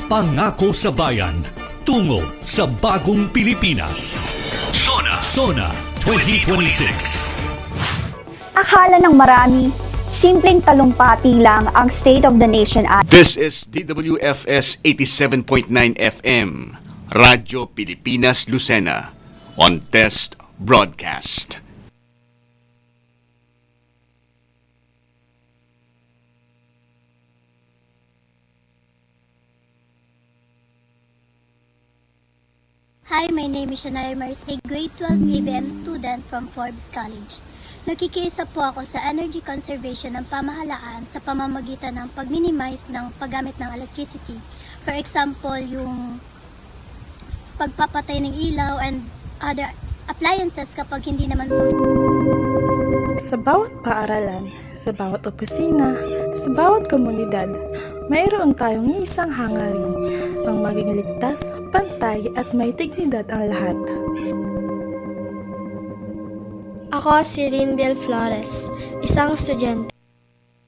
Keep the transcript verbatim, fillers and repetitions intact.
Pangako sa bayan, tungo sa bagong Pilipinas. Sona, Sona twenty twenty-six. Akala ng marami, simpleng talumpati lang ang State of the Nation at This is D W F S eighty-seven point nine F M, Radyo Pilipinas Lucena, on Test Broadcast. Hi, my name is Shania Mars, a grade twelve A B M student from Forbes College. Nakikiisa po ako sa energy conservation ng pamahalaan sa pamamagitan ng pag-minimize ng paggamit ng electricity. For example, yung pagpapatay ng ilaw and other appliances kapag hindi naman po. Sa bawat paaralan, sa bawat opisina, sa bawat komunidad, mayroon tayong isang hangarin, ang maging ligtas, pantay at may dignidad ang lahat. Ako si Rinbel Flores, isang estudyante